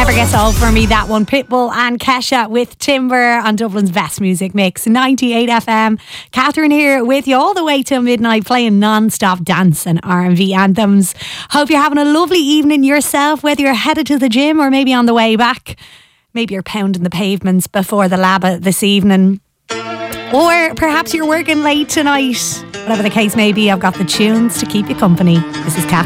Never gets old for me, that one. Pitbull and Kesha with Timber on Dublin's best music mix, 98 FM. Catherine here with you all the way till midnight, playing non-stop dance and R&B anthems. Hope you're having a lovely evening yourself, whether you're headed to the gym or maybe on the way back. Maybe you're pounding the pavements before the lab this evening. Or perhaps you're working late tonight. Whatever the case may be, I've got the tunes to keep you company. This is Catherine.